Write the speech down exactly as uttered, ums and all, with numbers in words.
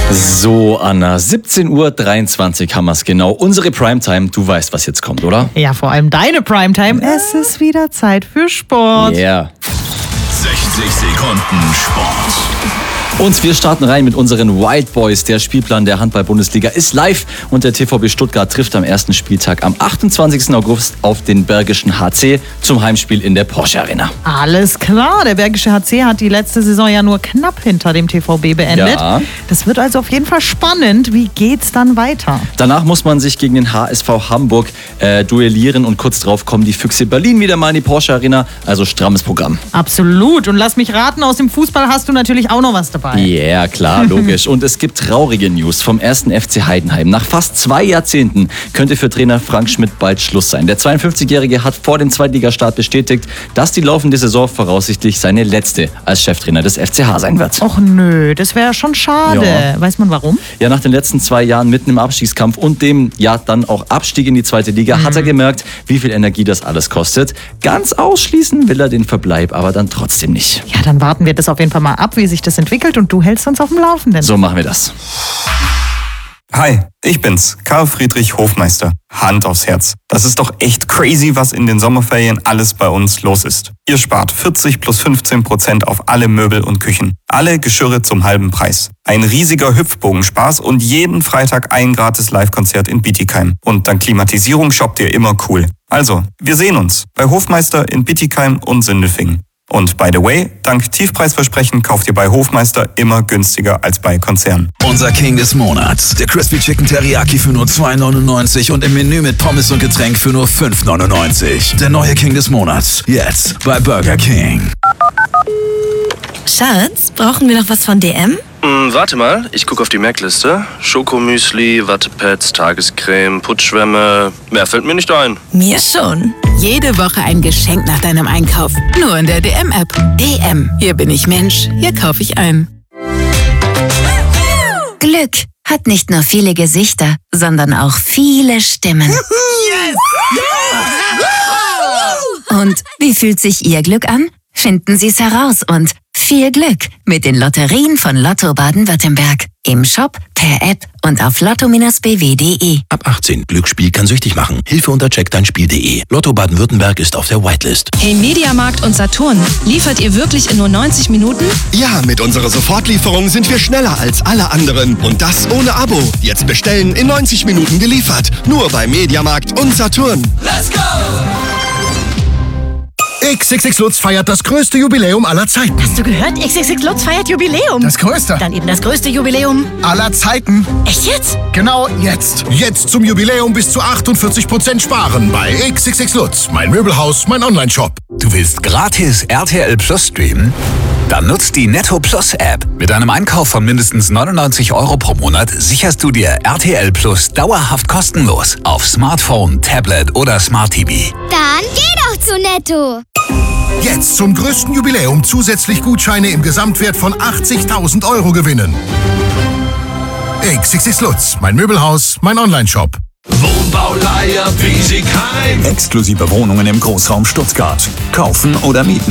So, Anna, siebzehn Uhr dreiundzwanzig haben wir es genau. Unsere Primetime, du weißt, was jetzt kommt, oder? Ja, vor allem deine Primetime. Es ist wieder Zeit für Sport. Ja. Yeah. sechzig Sekunden Sport. Und wir starten rein mit unseren Wild Boys. Der Spielplan der Handball-Bundesliga ist live und der T V B Stuttgart trifft am ersten Spieltag am achtundzwanzigsten August auf den Bergischen H C zum Heimspiel in der Porsche Arena. Alles klar, der Bergische H C hat die letzte Saison ja nur knapp hinter dem T V B beendet. Ja. Das wird also auf jeden Fall spannend. Wie geht's dann weiter? Danach muss man sich gegen den H S V Hamburg äh, duellieren und kurz drauf kommen die Füchse Berlin wieder mal in die Porsche Arena. Also strammes Programm. Absolut. Und lass mich raten, aus dem Fußball hast du natürlich auch noch was dabei. Ja, yeah, klar, logisch. Und es gibt traurige News vom ersten F C Heidenheim. Nach fast zwei Jahrzehnten könnte für Trainer Frank Schmidt bald Schluss sein. Der zweiundfünfzigjährige hat vor dem Zweitligastart bestätigt, dass die laufende Saison voraussichtlich seine letzte als Cheftrainer des F C H sein wird. Och nö, das wäre schon schade. Ja. Weiß man warum? Ja, nach den letzten zwei Jahren mitten im Abstiegskampf und dem ja dann auch Abstieg in die zweite Liga mhm. hat er gemerkt, wie viel Energie das alles kostet. Ganz ausschließen will er den Verbleib aber dann trotzdem nicht. Ja, dann warten wir das auf jeden Fall mal ab, wie sich das entwickelt, und du hältst uns auf dem Laufenden. So machen wir das. Hi, ich bin's, Karl Friedrich Hofmeister. Hand aufs Herz. Das ist doch echt crazy, was in den Sommerferien alles bei uns los ist. Ihr spart vierzig plus fünfzehn Prozent auf alle Möbel und Küchen. Alle Geschirre zum halben Preis. Ein riesiger Hüpfbogenspaß und jeden Freitag ein gratis Live-Konzert in Bietigheim. Und dank Klimatisierung shoppt ihr immer cool. Also, wir sehen uns bei Hofmeister in Bietigheim und Sindelfingen. Und by the way, dank Tiefpreisversprechen kauft ihr bei Hofmeister immer günstiger als bei Konzernen. Unser King des Monats. Der Crispy Chicken Teriyaki für nur zwei neunundneunzig und im Menü mit Pommes und Getränk für nur fünf neunundneunzig. Der neue King des Monats. Jetzt bei Burger King. Schatz, brauchen wir noch was von D M? Hm, warte mal, ich gucke auf die Merkliste. Schokomüsli, Wattepads, Tagescreme, Putzschwämme. Mehr fällt mir nicht ein. Mir schon. Jede Woche ein Geschenk nach deinem Einkauf. Nur in der D M-App. D M. Hier bin ich Mensch. Hier kaufe ich ein. Glück hat nicht nur viele Gesichter, sondern auch viele Stimmen. Yes! Und wie fühlt sich Ihr Glück an? Finden Sie es heraus und viel Glück mit den Lotterien von Lotto Baden-Württemberg. Im Shop, per App und auf lotto Bindestrich b w punkt de. Ab achtzehn. Glücksspiel kann süchtig machen. Hilfe unter check dein spiel punkt de. Lotto Baden-Württemberg ist auf der Whitelist. Hey Mediamarkt und Saturn, liefert ihr wirklich in nur neunzig Minuten? Ja, mit unserer Sofortlieferung sind wir schneller als alle anderen. Und das ohne Abo. Jetzt bestellen, in neunzig Minuten geliefert. Nur bei Mediamarkt und Saturn. Let's go! X X X Lutz feiert das größte Jubiläum aller Zeiten. Hast du gehört? X X X Lutz feiert Jubiläum. Das größte? Dann eben das größte Jubiläum aller Zeiten. Echt jetzt? Genau jetzt. Jetzt zum Jubiläum bis zu achtundvierzig Prozent sparen bei X X X Lutz. Mein Möbelhaus, mein Online-Shop. Du willst gratis R T L Plus streamen? Dann nutzt die Netto Plus App. Mit einem Einkauf von mindestens neunundneunzig Euro pro Monat sicherst du dir R T L Plus dauerhaft kostenlos auf Smartphone, Tablet oder Smart T V. Dann geh doch zu Netto. Jetzt zum größten Jubiläum zusätzlich Gutscheine im Gesamtwert von achtzigtausend Euro gewinnen. X X X Lutz, mein Möbelhaus, mein Online-Shop. Wohnbauleihe Bietigheim. Exklusive Wohnungen im Großraum Stuttgart. Kaufen oder mieten.